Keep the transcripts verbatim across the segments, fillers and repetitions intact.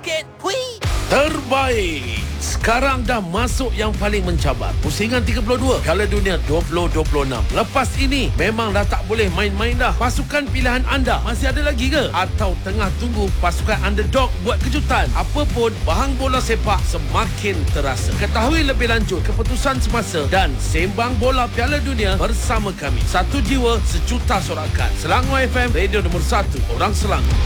sikit. Hui. Terbaik. Sekarang dah masuk yang paling mencabar. Pusingan tiga puluh dua Piala Dunia dua ribu dua puluh enam. Lepas ini memang dah tak boleh main-main dah. Pasukan pilihan anda masih ada lagi ke? Atau tengah tunggu pasukan underdog buat kejutan? Apapun, bahang bola sepak semakin terasa. Ketahui lebih lanjut keputusan semasa dan sembang bola Piala Dunia bersama kami. Satu jiwa, sejuta sorakan. Selangor F M, radio nombor satu orang Selangor.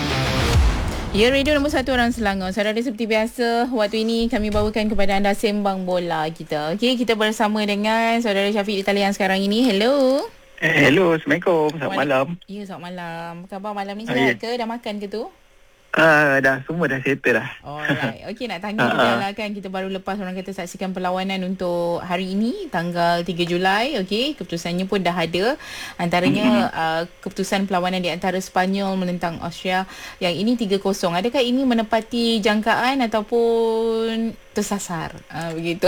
Ya, radio nombor satu orang Selangor. Saudara, seperti biasa, waktu ini kami bawakan kepada anda sembang bola kita. Okey, kita bersama dengan saudara Syafiq di talian sekarang ini. Hello. Eh, hello, Assalamualaikum. Selamat malam. Ya, selamat malam. Apa khabar malam ni? Sihat ke? Dah makan ke tu? Ah, dah semua dah settle dah. Alright. Okey, nak tanya juga lah kan. Kita baru lepas orang kata saksikan perlawanan untuk hari ini, tanggal tiga Julai. Okey, keputusannya pun dah ada. Antaranya mm-hmm. uh, keputusan perlawanan di antara Sepanyol menentang Austria. Yang ini tiga kosong. Adakah ini menepati jangkaan ataupun tersasar? Uh, begitu.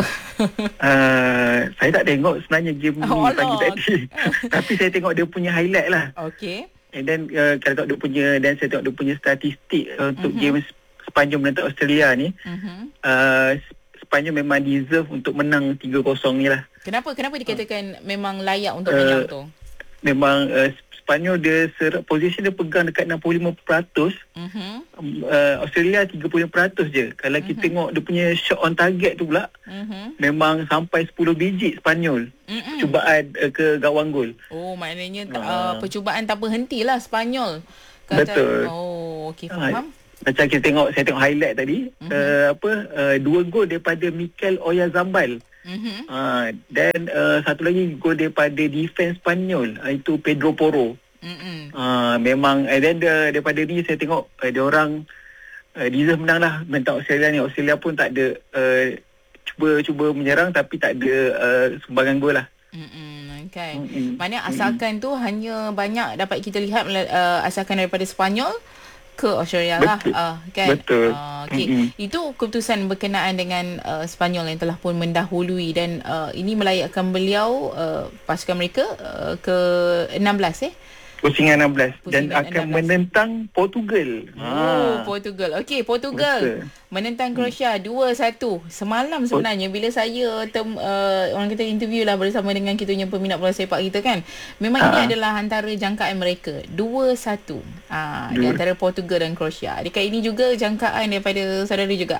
uh, saya tak tengok sebenarnya game oh, ni pagi tadi. Tapi saya tengok dia punya highlight lah. Okey. And then uh, kalau tengok dia punya, dan saya tengok dia punya statistik uh, untuk uh-huh. game Sepanyol menentang Australia ni, uh-huh. uh, Sepanyol memang deserve untuk menang tiga kosong ni lah. Kenapa? Kenapa dikatakan uh, memang layak untuk uh, menang tu? Memang uh, Sepanyol dia ser- position dia pegang dekat enam puluh lima peratus. Uh-huh. Uh, Australia tiga puluh lima peratus je. Kalau uh-huh. kita tengok dia punya shot on target tu pula, uh-huh. memang sampai sepuluh biji Sepanyol. Uh-huh. Percubaan uh, ke gawang gol. Oh, maknanya uh. Uh, percubaan tak berhentilah Sepanyol. Kata, betul. Oh, okey, faham. Uh, macam kita tengok, saya tengok highlight tadi, uh-huh. uh, apa uh, dua gol daripada Mikel Oyarzabal. Uh-huh. Uh, dan uh, satu lagi gol daripada defense Spanyol, uh, itu Pedro Porro. Uh-huh. Uh, memang uh, dan uh, daripada ni saya tengok uh, dia orang uh, deserve menang lah menentang Australia ni. Australia pun tak ada uh, cuba-cuba menyerang tapi tak ada uh, sumbangan gol lah. Mm-mm, okay. Mm-mm. Maknanya asalkan Mm-mm. tu hanya banyak dapat kita lihat uh, asalkan daripada Sepanyol ke Australia lah. Uh, kan? Betul. Uh, okay. Itu keputusan berkenaan dengan uh, Sepanyol yang telah pun mendahului dan uh, ini melayakkan beliau uh, pasukan mereka uh, ke enam belas eh. Pusingan enam belas Pusingan dan akan enam belas menentang Portugal. Oh, ha. Portugal. Okey, Portugal Betul. menentang Croatia dua satu. Semalam sebenarnya bila saya tem, uh, orang kata interview lah bersama dengan kita punya peminat bola sepak kita kan. Memang ha. ini adalah antara jangkaan mereka dua satu. Ah, di antara Portugal dan Croatia. Adakah ini juga jangkaan daripada saudara juga?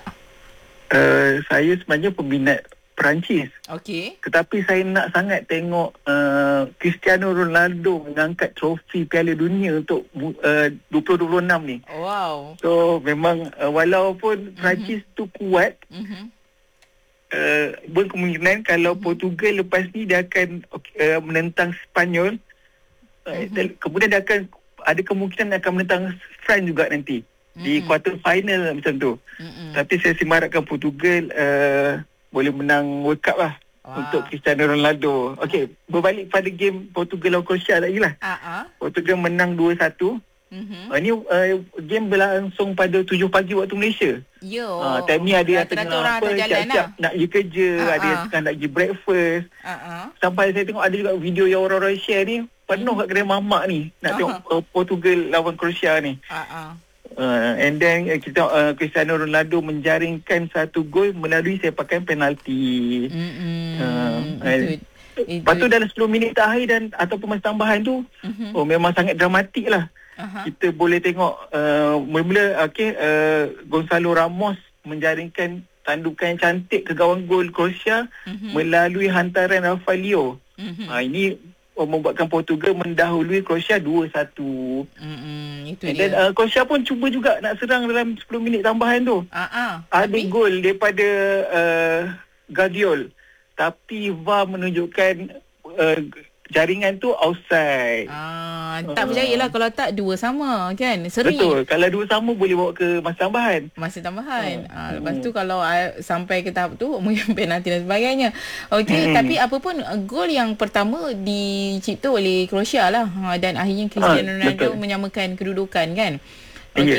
Uh, saya sebenarnya peminat Perancis. Okey. Tetapi saya nak sangat tengok uh, Cristiano Ronaldo mengangkat trofi Piala Dunia untuk uh, dua ribu dua puluh enam ni. Wow. So memang uh, walaupun Perancis mm-hmm. tu kuat, mm-hmm. uh, berkemungkinan kalau mm-hmm. Portugal lepas ni dia akan uh, menentang Sepanyol. Mm-hmm. Uh, kemudian dia akan ada kemungkinan akan menentang France juga nanti. Mm-hmm. Di quarter final macam tu. Mm-hmm. Tapi saya simarkan Portugal uh, boleh menang World Cup lah. Wow. Untuk Cristiano Ronaldo. Okey, berbalik pada game Portugal dan Croatia lagi lah. Uh-huh. Portugal menang dua satu. Uh-huh. Uh, ini uh, game berlangsung pada tujuh pagi waktu Malaysia. Yo. Uh, time ni ada yang tengah apa, siap-siap lah. nak pergi kerja, uh-huh. ada yang tengah nak pergi breakfast. Uh-huh. Sampai saya tengok ada juga video yang orang-orang share ni, penuh uh-huh. kat kedai mamak ni. Nak uh-huh. tengok uh, Portugal lawan Croatia ni. Uh-huh. Uh, and then uh, kita uh, Cristiano Ronaldo menjaringkan satu gol melalui sepakan penalti. Uh, itu, itu. Lepas tu dalam sepuluh minit terakhir dan ataupun masa tambahan tu, uh-huh. oh memang sangat dramatik lah. Uh-huh. Kita boleh tengok uh, mula-mula okay, uh, Gonzalo Ramos menjaringkan tandukan yang cantik ke gawang gol Croatia uh-huh. melalui hantaran Rafaelio. Uh-huh. Uh, ini oh, membuatkan Portugal mendahului Croatia dua satu. Mm-hmm, itu And dia. Dan uh, Croatia pun cuba juga nak serang dalam sepuluh minit tambahan tu. Uh-uh, Ada tapi... gol daripada uh, Guardiol. Tapi V A R menunjukkan uh, jaringan tu offside. Ah, tak uh. percayalah kalau tak dua sama kan. Seri. Betul. Kalau dua sama boleh bawa ke masa tambahan. Masa tambahan. Uh. Ah, lepas tu kalau uh, sampai ke tahap tu mungkin penalti dan sebagainya. Okey, hmm. tapi apa pun gol yang pertama dicipta oleh Croatia lah. Ha, dan akhirnya Cristiano uh, Ronaldo menyamakan kedudukan kan. Okey. Yeah.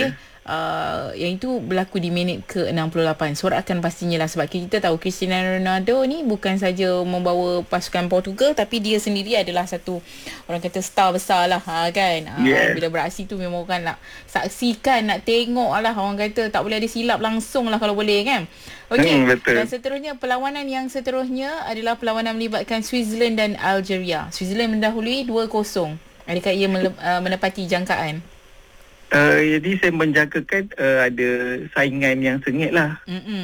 uh, yang itu berlaku di minit ke enam puluh lapan. Sorakan pastinya lah, sebab kita tahu Cristiano Ronaldo ni bukan saja membawa pasukan Portugal, tapi dia sendiri adalah satu orang kata star besar lah, ha, kan. Yes. Uh, bila beraksi tu memang orang nak saksikan, nak tengok lah, orang kata tak boleh ada silap langsung lah kalau boleh, kan. Okey, hmm, betul. Dan seterusnya, perlawanan yang seterusnya adalah perlawanan melibatkan Switzerland dan Algeria. Switzerland mendahului dua kosong. Adakah ia mele- uh, menepati jangkaan? Uh, jadi saya menjangkakan uh, ada saingan yang sengit lah.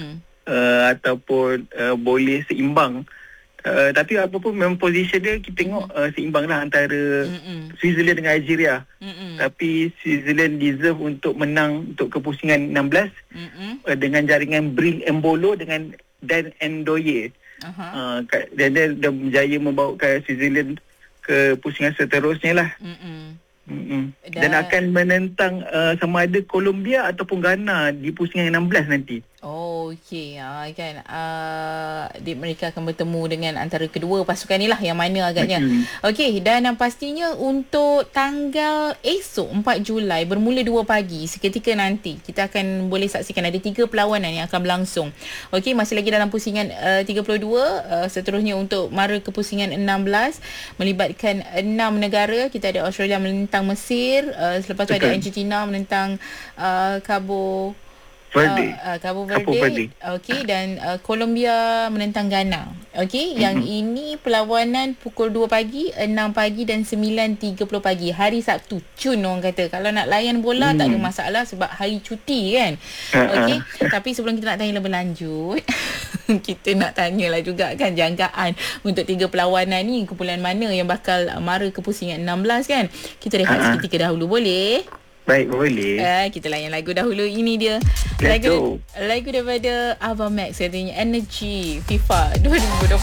Uh, ataupun uh, boleh seimbang. Uh, tapi apapun memang position dia, kita tengok uh, seimbang lah antara Mm-mm. Switzerland dengan Algeria. Mm-mm. Tapi Switzerland deserve untuk menang untuk kepusingan enam belas uh, dengan jaringan Bril Embolo dengan Dan Ndoye. Uh, dan dia dah berjaya membawa Switzerland ke pusingan seterusnya lah. Mm-mm. Mm-mm. Dan, dan akan menentang uh, sama ada Colombia ataupun Ghana di pusingan enam belas nanti. Oh, okey. Ha, kan. Uh, mereka akan bertemu dengan antara kedua pasukan ni lah, yang mana agaknya. Mm-hmm. Okey, dan uh, pastinya untuk tanggal esok empat Julai bermula dua pagi, seketika nanti kita akan boleh saksikan ada tiga perlawanan yang akan berlangsung. Okey, masih lagi dalam pusingan uh, tiga puluh dua, uh, seterusnya untuk mara ke pusingan enam belas melibatkan enam negara. Kita ada Australia menentang Mesir, uh, selepas tu ada Argentina menentang uh, Cabo Verde. Uh, uh, Cabo Verde. Okey, dan uh, Colombia menentang Ghana. Okey, mm-hmm. yang ini perlawanan pukul dua pagi, enam pagi dan sembilan tiga puluh pagi hari Sabtu. Cun orang kata. Kalau nak layan bola mm. tak ada masalah sebab hari cuti, kan. Okey, tapi sebelum kita nak tanya lebih lanjut, kita nak tanyalah juga, kan, jangkaan untuk tiga perlawanan ni, kumpulan mana yang bakal mara ke pusingan enam belas, kan. Kita rehat uh-huh. seketika dahulu, boleh? Baik, boleh. Uh, kita layan lagu dahulu. Ini dia lagu, lagu daripada Ava Max, katanya Energy FIFA dua ribu dua puluh